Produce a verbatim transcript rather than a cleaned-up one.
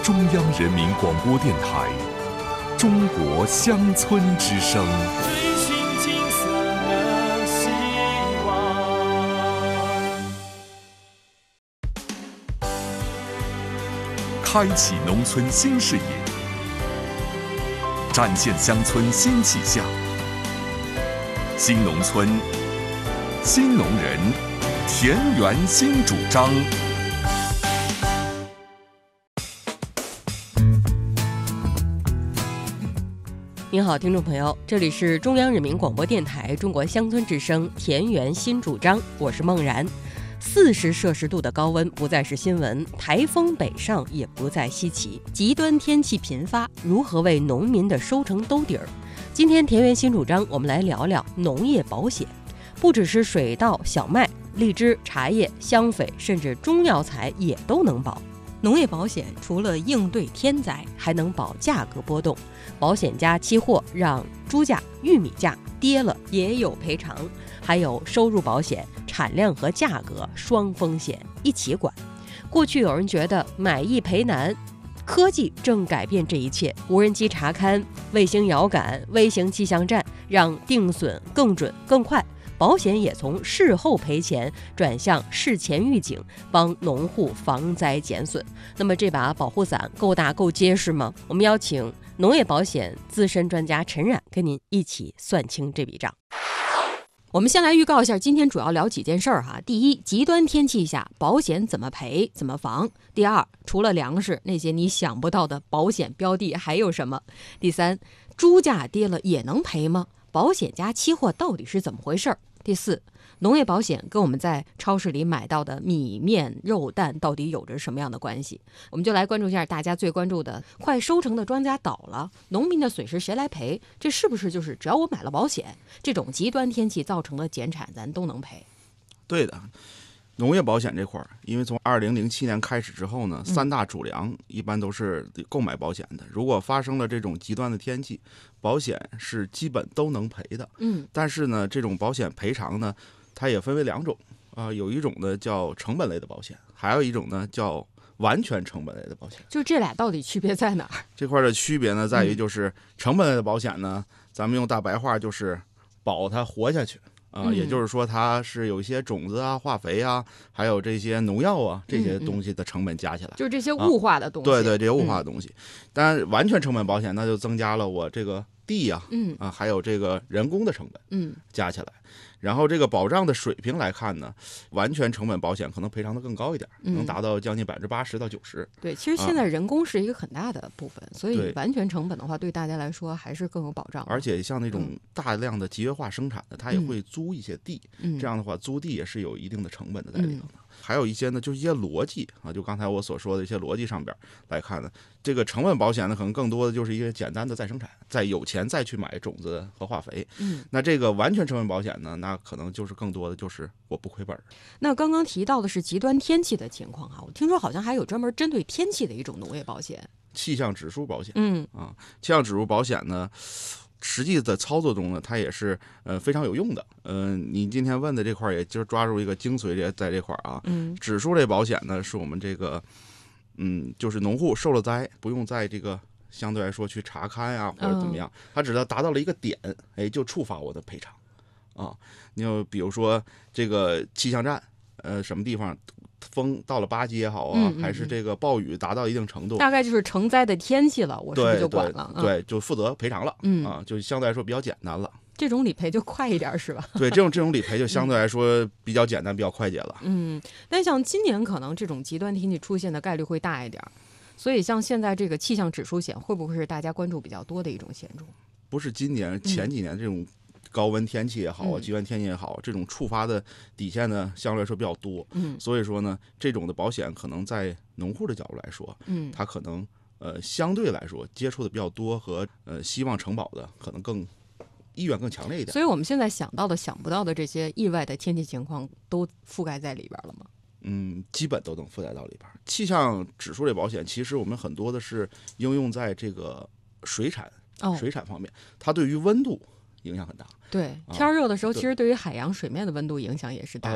中央人民广播电台中国乡村之声。 追寻金色的希望， 开启农村新视野，展现乡村新气象。新农村，新农人，田园新主张。 您好，听众朋友，这里是中央人民广播电台中国乡村之声田园新主张，我是孟然。四十摄氏度的高温不再是新闻，台风北上也不再稀奇，极端天气频发，如何为农民的收成兜底儿？今天田园新主张，我们来聊聊农业保险。不只是水稻、小麦、荔枝、茶叶、香榧，甚至中药材也都能保。农业保险除了应对天灾，还能保价格波动。保险加期货让猪价、玉米价跌了也有赔偿，还有收入保险，产量和价格双风险一起管。过去有人觉得买易赔难，科技正改变这一切，无人机查勘、卫星遥感、微型气象站，让定损更准更快。保险也从事后赔钱转向事前预警，帮农户防灾减损。那么这把保护伞够大够结实吗？我们邀请农业保险资深专家陈冉跟您一起算清这笔账。我们先来预告一下，今天主要聊几件事儿哈。第一，极端天气下保险怎么赔怎么防。第二，除了粮食，那些你想不到的保险标的还有什么？第三，猪价跌了也能赔吗？保险加期货到底是怎么回事？第四，农业保险跟我们在超市里买到的米面肉蛋到底有着什么样的关系？我们就来关注一下大家最关注的，快收成的庄稼倒了，农民的损失谁来赔？这是不是就是只要我买了保险，这种极端天气造成的减产咱都能赔？ 对的，农业保险这块儿，因为从二零零七年开始之后呢，三大主粮一般都是购买保险的。如果发生了这种极端的天气，保险是基本都能赔的。嗯，但是呢，这种保险赔偿呢，它也分为两种啊、呃，有一种呢叫成本类的保险，还有一种呢叫完全成本类的保险。 就这俩到底区别在哪儿？ 这块的区别呢，在于就是成本类的保险呢，咱们用大白话就是保它活下去。啊、呃，也就是说，它是有一些种子啊、化肥啊，还有这些农药啊，这些东西的成本加起来， 嗯嗯、就是这些物化的东西。 啊、对对，这些物化的东西。嗯、但完全成本保险，那就增加了我这个地啊，嗯啊，还有这个人工的成本，嗯，加起来。然后这个保障的水平来看呢，完全成本保险可能赔偿的更高一点，嗯、能达到将近百分之八十到九十。 对，其实现在人工是一个很大的部分，啊、所以完全成本的话，对大家来说还是更有保障。 而且像那种大量的集约化生产的，它也会租一些地，嗯、这样的话租地也是有一定的成本的在里头的。嗯、还有一些呢，就是一些逻辑啊，就刚才我所说的一些逻辑上边来看呢，这个成本保险呢，可能更多的就是一些简单的再生产，再有钱再去买种子和化肥。嗯，那这个完全成本保险呢，那可能就是更多的就是我不亏本。 那刚刚提到的是极端天气的情况哈，我听说好像还有专门针对天气的一种农业保险， 气象指数保险。嗯啊，气象指数保险呢，实际的操作中呢，它也是呃非常有用的。嗯、呃，你今天问的这块，也就是抓住一个精髓这在这块啊。嗯，指数类保险呢，是我们这个嗯，就是农户受了灾，不用在这个相对来说去查勘啊或者怎么样，它只要达到了一个点，哎，就触发我的赔偿。啊，你就比如说这个气象站，呃，什么地方风到了八级也好啊，嗯嗯嗯还是这个暴雨达到一定程度， 大概就是成灾的天气了，我是不是就管了？ 对，对嗯、就负责赔偿了，嗯啊，就相对来说比较简单了。 这种理赔就快一点是吧？ 对，这种这种理赔就相对来说比较简单，比较快捷了。 嗯，但像今年可能这种极端天气出现的概率会大一点，所以像现在这个气象指数险会不会是大家关注比较多的一种险种？ 不是今年，前几年这种。高温天气也好啊，极端天气也好，这种触发的底线呢，相对来说比较多。嗯，所以说呢，这种的保险可能在农户的角度来说，嗯，它可能呃相对来说接触的比较多和呃希望承保的可能更意愿更强烈一点。 所以我们现在想到的、想不到的这些意外的天气情况，都覆盖在里边了吗？ 嗯，基本都能覆盖到里边。气象指数类保险，其实我们很多的是应用在这个水产、哦、水产方面，它对于温度影响很大。 对，天热的时候，其实对于海洋水面的温度影响也是大的。